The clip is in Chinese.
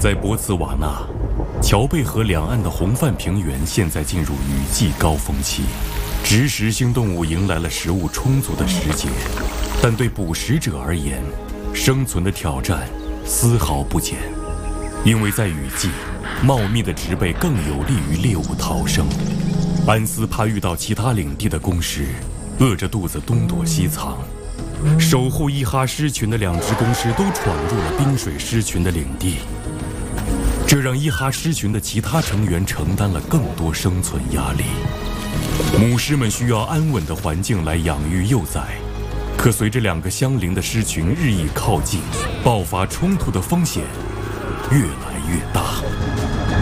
在博茨瓦纳，乔贝河两岸的红泛平原现在进入雨季高峰期，植食性动物迎来了食物充足的时节，但对捕食者而言，生存的挑战丝毫不减，因为在雨季，茂密的植被更有利于猎物逃生。安斯怕遇到其他领地的攻势，饿着肚子东躲西藏。守护伊哈狮群的2只公狮都闯入了冰水狮群的领地，这让伊哈狮群的其他成员承担了更多生存压力。母狮们需要安稳的环境来养育幼崽，可随着2个相邻的狮群日益靠近，爆发冲突的风险越来越大。